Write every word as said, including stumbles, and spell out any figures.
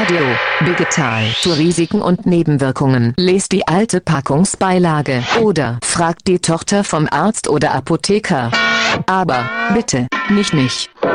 Radio, Vegetal. Zu Risiken und Nebenwirkungen. Lest die alte Packungsbeilage oder fragt die Tochter vom Arzt oder Apotheker. Aber, bitte, nicht mich.